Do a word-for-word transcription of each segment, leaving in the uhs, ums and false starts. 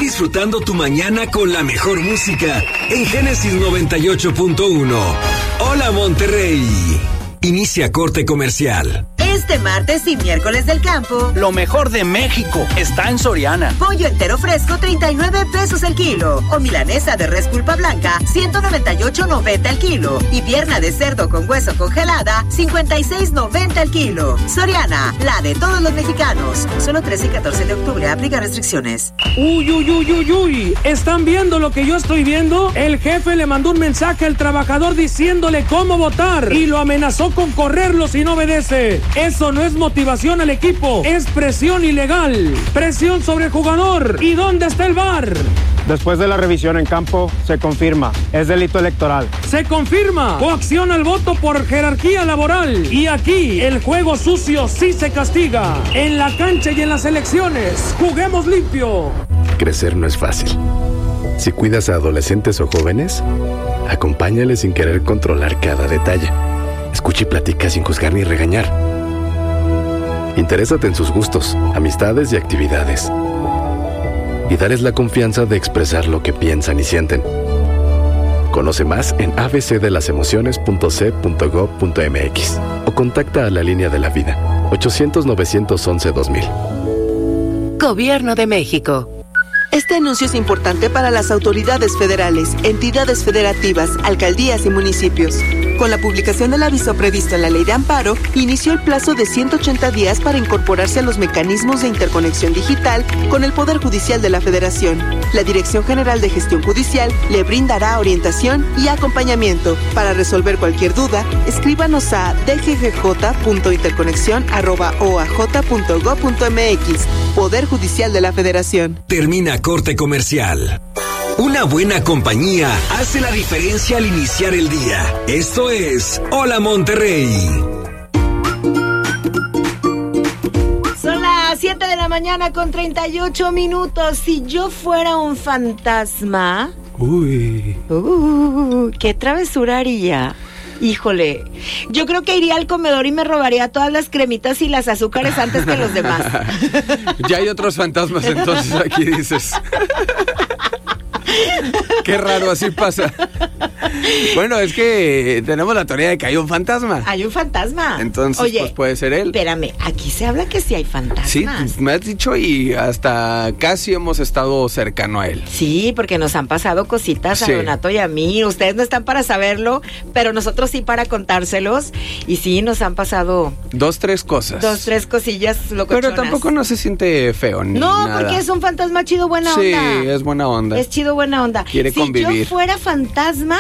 disfrutando tu mañana con la mejor música en Génesis noventa y ocho punto uno. Hola Monterrey. Inicia corte comercial. Este martes y miércoles del campo, lo mejor de México está en Soriana. Pollo entero fresco, treinta y nueve pesos el kilo. O milanesa de res pulpa blanca, ciento noventa y ocho noventa el kilo. Y pierna de cerdo con hueso congelada, cincuenta y seis noventa el kilo. Soriana, la de todos los mexicanos. Solo trece y catorce de octubre, aplica restricciones. Uy, uy, uy, uy, uy. ¿Están viendo lo que yo estoy viendo? El jefe le mandó un mensaje al trabajador diciéndole cómo votar y lo amenazó con correrlo si no obedece. Eso no es motivación al equipo, es presión ilegal. Presión sobre el jugador. ¿Y dónde está el V A R? Después de la revisión en campo, se confirma, es delito electoral. Se confirma, coacción al voto por jerarquía laboral. Y aquí, el juego sucio sí se castiga. En la cancha y en las elecciones, juguemos limpio. Crecer no es fácil. Si cuidas a adolescentes o jóvenes, acompáñales sin querer controlar cada detalle. Escucha y platica sin juzgar ni regañar. Interésate en sus gustos, amistades y actividades. Y dales la confianza de expresar lo que piensan y sienten. Conoce más en a b c de las emociones punto c punto gov punto m x o contacta a la línea de la vida ochocientos, novecientos once, dos mil. Gobierno de México. Este anuncio es importante para las autoridades federales, entidades federativas, alcaldías y municipios. Con la publicación del aviso previsto en la Ley de Amparo, inició el plazo de ciento ochenta días para incorporarse a los mecanismos de interconexión digital con el Poder Judicial de la Federación. La Dirección General de Gestión Judicial le brindará orientación y acompañamiento. Para resolver cualquier duda, escríbanos a d g g j punto interconexión arroba o a j punto gob punto m x. Poder Judicial de la Federación. Termina corte comercial. Una buena compañía hace la diferencia al iniciar el día. Esto es Hola Monterrey. Son las siete de la mañana con treinta y ocho minutos. Si yo fuera un fantasma... Uy. Uh, ¿qué travesura haría? Híjole, yo creo que iría al comedor y me robaría todas las cremitas y las azúcares antes que los demás. Ya hay otros fantasmas entonces aquí, dices. Qué raro, así pasa. Bueno, es que tenemos la teoría de que hay un fantasma. Hay un fantasma. Entonces, oye, pues puede ser él. Espérame, aquí se habla que sí hay fantasmas. Sí, me has dicho y hasta casi hemos estado cercano a él. Sí, porque nos han pasado cositas a sí. Donato y a mí. Ustedes no están para saberlo, pero nosotros sí para contárselos. Y sí, nos han pasado... Dos, tres cosas. Dos, tres cosillas locochonas. Pero tampoco no se siente feo ni No, nada. porque es un fantasma chido buena sí, onda. Sí, es buena onda. Es chido buena onda. Quiere si convivir. Si yo fuera fantasma,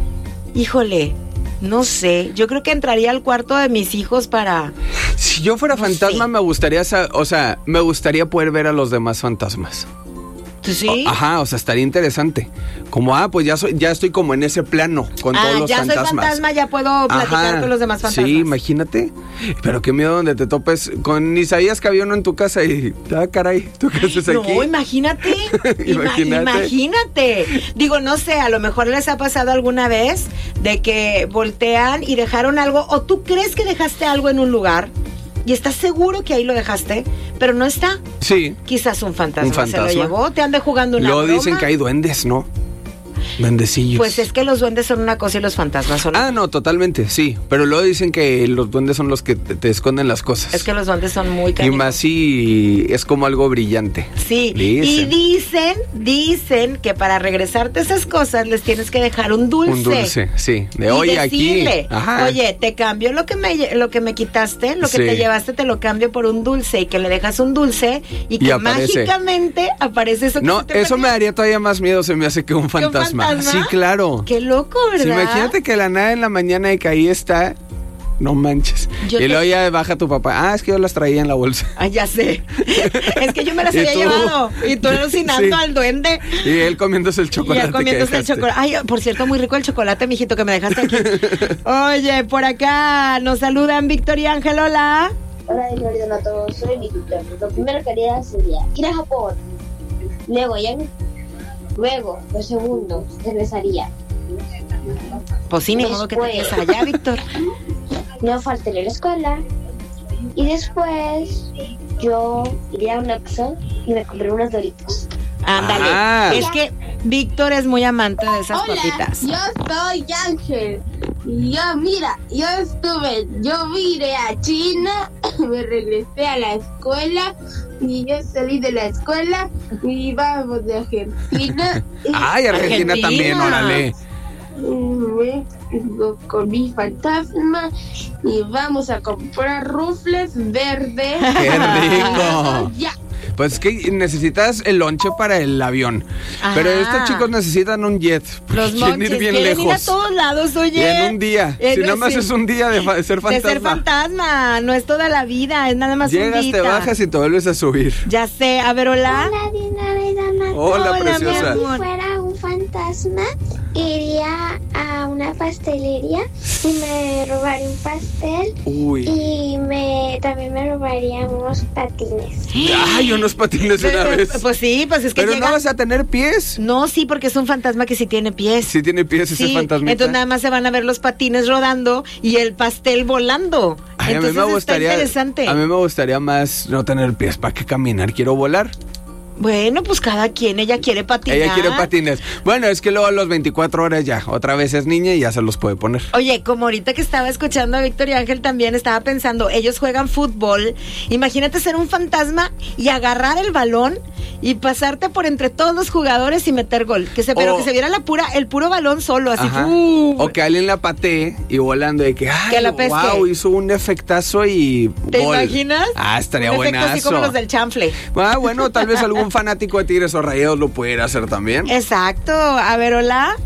híjole, no sé, yo creo que entraría al cuarto de mis hijos para... Si yo fuera no fantasma sé. me gustaría, o sea, me gustaría poder ver a los demás fantasmas. ¿Sí? O, ajá, o sea, estaría interesante. Como, ah, pues ya soy, ya estoy como en ese plano con ah, todos los ya fantasmas. soy fantasma, ya puedo platicar ajá, con los demás fantasmas. Sí, imagínate. Pero qué miedo donde te topes con Isaías, que había uno en tu casa y, ah, caray, ¿tú qué haces aquí? No, imagínate. imagínate. Imagínate. Digo, no sé, a lo mejor les ha pasado alguna vez de que voltean y dejaron algo, o tú crees que dejaste algo en un lugar y estás seguro que ahí lo dejaste, pero no está. Sí. Quizás un fantasma, un fantasma. se lo llevó, te ande jugando una Lo broma. dicen que hay duendes, ¿no? Duendecillos. Pues es que los duendes son una cosa y los fantasmas son Ah, no, totalmente, sí. Pero luego dicen que los duendes son los que te, te esconden las cosas. Es que los duendes son muy Y canijos. más si es como algo brillante. Sí, dicen. y dicen, dicen que para regresarte esas cosas les tienes que dejar un dulce. Un dulce, sí. De y oye, decirle, aquí. Ajá. Oye, te cambio lo que me lo que me quitaste, lo que Sí. te llevaste te lo cambio por un dulce, y que le dejas un dulce y que Y aparece. mágicamente aparece eso que No, se te eso perdió. me daría todavía más miedo, se me hace que un fantasma. fantasma? Sí, claro. Qué loco, ¿verdad? Sí, imagínate que la nada en la mañana y que ahí está. No manches. Yo y te- luego ya baja tu papá. Ah, es que yo las traía en la bolsa. Ah, ya sé. Es que yo me las ¿Y había tú? llevado. Y tú alucinando Sí. al duende. Y él comiéndose el chocolate. Y él comiéndose que el dejaste. chocolate. Ay, por cierto, muy rico el chocolate, mijito, que me dejaste aquí. Oye, por acá nos saludan Víctor y Ángel, hola. Hola, Víctor, a todos, soy Víctor. Lo primero que haría sería ir a Japón. Luego, ya luego, lo segundo, regresaría. Pues sí, ni modo que te quedes allá, Víctor. No faltaría a la escuela. Y después, yo iría a un Oxxo y me compré unos Doritos. Ándale. Ah. Es que Víctor es muy amante de esas Hola, papitas. yo soy Ángel. Y yo, mira, yo estuve, yo vine a China, me regresé a la escuela y yo salí de la escuela y vamos de Argentina. Ay, Argentina, Argentina. también, órale. Vengo con mi fantasma y vamos a comprar rufles verdes. ¡Qué rico! Ya. Pues que necesitas el lonche para el avión. Ajá. Pero estos chicos necesitan un jet. Los Quieren monchis ir bien quieren ir a lejos. todos lados, oye. Y en un día. Eh, si nada más sí. es un día de, fa- de ser De fantasma. ser fantasma, no es toda la vida, es nada más un Llegas, día. te bajas y te vuelves a subir. Ya sé, a ver, hola. Hola, Dina, Dina, Hola, Hola, preciosa. mi Si amor. fuera un fantasma, iría a una pastelería y me robaría un pastel Uy. y me también me robaría unos patines. Ay, unos patines una Eh, vez. Pues sí, pues es que Pero llega- no vas a tener pies. No, sí, porque es un fantasma que sí tiene pies. Sí tiene pies ese Sí, fantasmita. entonces nada más se van a ver los patines rodando y el pastel volando. Ay, a mí entonces me gustaría, está interesante. a mí me gustaría más no tener pies. ¿Para qué caminar? Quiero volar. Bueno, pues cada quien, ella quiere patinar. Ella quiere patines. Bueno, es que luego a los veinticuatro horas ya, otra vez es niña y ya se los puede poner. Oye, como ahorita que estaba escuchando a Víctor y Ángel también estaba pensando, ellos juegan fútbol. Imagínate ser un fantasma y agarrar el balón y pasarte por entre todos los jugadores y meter gol. Que se, pero O- que se viera la pura, el puro balón solo, así. Ajá. ¡fu! O que alguien la patee y volando de que, ay, Que la pesque. wow, hizo un efectazo y ¿Te gol. imaginas? Ah, estaría Un efecto buenazo. así como los del chanfle. Ah, bueno, tal vez algún fanático de Tigres o Rayados lo pudiera hacer también. Exacto. A ver, hola.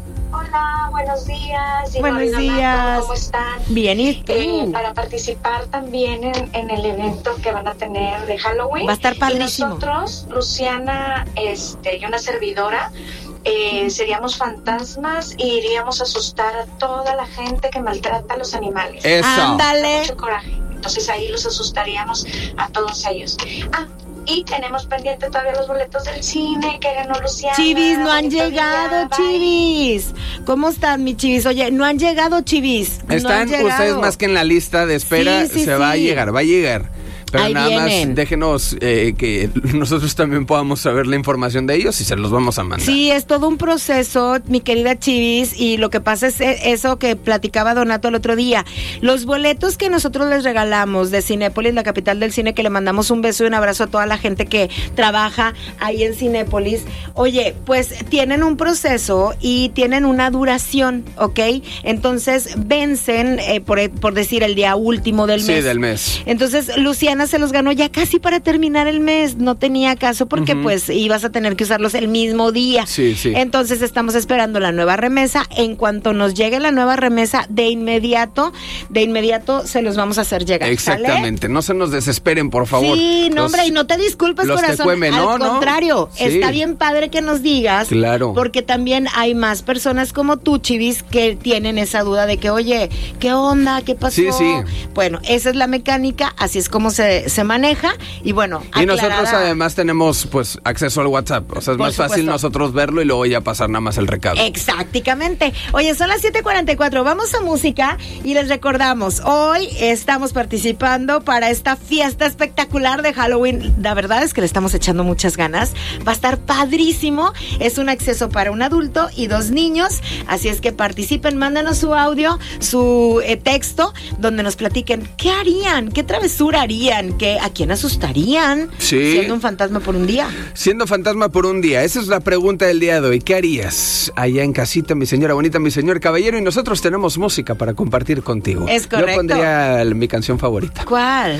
Hola, buenos días. Dino, Buenos Dina, días. Marco, ¿cómo están? Bien, ¿y tú? Eh, para participar también en, en el evento que van a tener de Halloween. Va a estar Y padrísimo. nosotros, Luciana este, y una servidora, eh, seríamos fantasmas y iríamos a asustar a toda la gente que maltrata a los animales. Eso. Ándale. Mucho coraje. Entonces ahí los asustaríamos a todos ellos. Ah, y tenemos pendiente todavía los boletos del cine que ganó Luciana. Chivis, no han Bonito llegado, día, bye. Chivis. ¿Cómo están, mi Chivis? Oye, no han llegado, Chivis. No Están han llegado. ustedes más que en la lista de espera. Sí, sí, se va a sí. llegar, va a llegar. Pero Ahí nada vienen. más déjenos eh, que nosotros también podamos saber la información de ellos y se los vamos a mandar. Sí, es todo un proceso, mi querida Chivis, y lo que pasa es e- eso que platicaba Donato el otro día. Los boletos que nosotros les regalamos de Cinépolis, la capital del cine, que le mandamos un beso y un abrazo a toda la gente que trabaja ahí en Cinépolis. Oye, pues tienen un proceso y tienen una duración, ¿ok? Entonces vencen, eh, por, por decir, el día último del Sí, mes. del mes. Entonces Luciana se los ganó ya casi para terminar el mes. No tenía caso porque Ujú. pues ibas a tener que usarlos el mismo día. Sí, sí. Entonces estamos esperando la nueva remesa. En cuanto nos llegue la nueva remesa, de inmediato, de inmediato se los vamos a hacer llegar. ¿sale? Exactamente. No se nos desesperen, por favor. Sí, no, Los- hombre, y no te disculpes, los corazón. tecueme, Al no, no. contrario, Sí. está bien padre que nos digas. Claro. Porque también hay más personas como tú, Chivis, que tienen esa duda de que, oye, ¿qué onda? ¿Qué pasó? Sí, sí. Bueno, esa es la mecánica, así es como se, se maneja. Y bueno, Y nosotros aclarada- además tenemos pues acceso al WhatsApp. O sea, es Por más fácil supuesto. nosotros verlo y luego ya pasar nada más el recado. Exactamente. Oye, son las siete cuarenta y cuatro. Vamos a música y les recordamos, hoy estamos participando para esta fiesta espectacular de Halloween. La verdad es que le estamos echando muchas ganas. Va a estar padrísimo. Es un acceso para un adulto y dos niños. Así es que participen, mándanos su audio, su eh, texto, donde nos platiquen qué harían, qué travesura harían, qué, a quién asustarían Sí. siendo un fantasma por un día. Siendo fantasma por un día, esa es la pregunta del día de hoy. ¿Qué harías allá en casita, mi señora bonita, mi señor caballero? Y nosotros tenemos música para compartir contigo. Es correcto. Yo pondría el- mi canción favorita. ¿Cuál?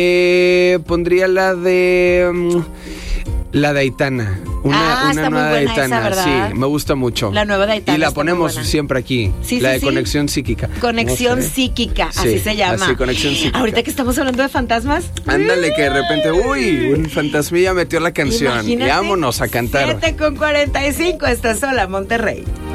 Eh, pondría la de... mm, la de Aitana. Una, Ah, una está muy nueva de buena esa, Aitana. ¿verdad? Sí, me gusta mucho. La nueva de Aitana Y la está muy ponemos buena. siempre aquí. Sí, la sí, de sí. Conexión Psíquica. Conexión No sé. psíquica, Sí, así se llama. así, Conexión Psíquica. Ahorita que estamos hablando de fantasmas. Ándale, que de repente, uy, un fantasmilla metió la canción. Imagínate, Y vámonos a cantar. siete con cuarenta y cinco, estás sola, Monterrey.